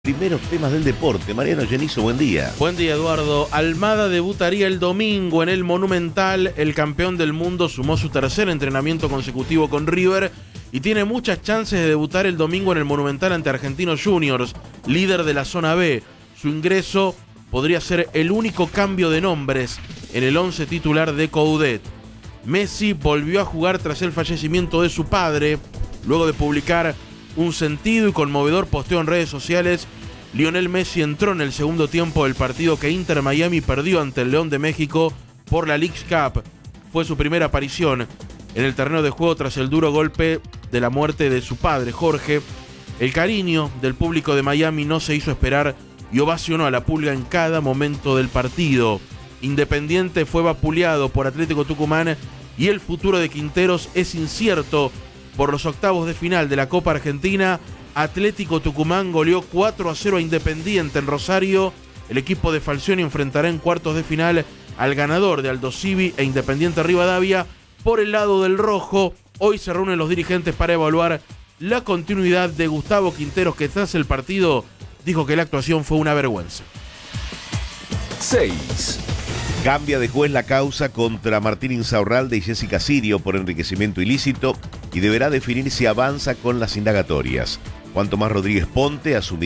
Primeros temas del deporte. Mariano Genizo, buen día. Buen día, Eduardo. Almada debutaría el domingo en el Monumental. El campeón del mundo sumó su tercer entrenamiento consecutivo con River y tiene muchas chances de debutar el domingo en el Monumental ante Argentinos Juniors, líder de la zona B. Su ingreso podría ser el único cambio de nombres en el 11 titular de Coudet. Messi volvió a jugar tras el fallecimiento de su padre. Luego de publicar un sentido y conmovedor posteo en redes sociales, Lionel Messi entró en el segundo tiempo del partido que Inter Miami perdió ante el León de México por la Leagues Cup. Fue su primera aparición en el terreno de juego tras el duro golpe de la muerte de su padre, Jorge. El cariño del público de Miami no se hizo esperar y ovacionó a la Pulga en cada momento del partido. Independiente fue vapuleado por Atlético Tucumán y el futuro de Quinteros es incierto. Por los octavos de final de la Copa Argentina, Atlético Tucumán goleó 4-0 a Independiente en Rosario. El equipo de Falcioni enfrentará en cuartos de final al ganador de Aldo Civi e Independiente Rivadavia. Por el lado del rojo, hoy se reúnen los dirigentes para evaluar la continuidad de Gustavo Quinteros, que tras el partido dijo que la actuación fue una vergüenza. 6. Cambia de juez la causa contra Martín Insaurralde y Jessica Sirio por enriquecimiento ilícito y deberá definir si avanza con las indagatorias. Juan Tomás Rodríguez Ponte asumirá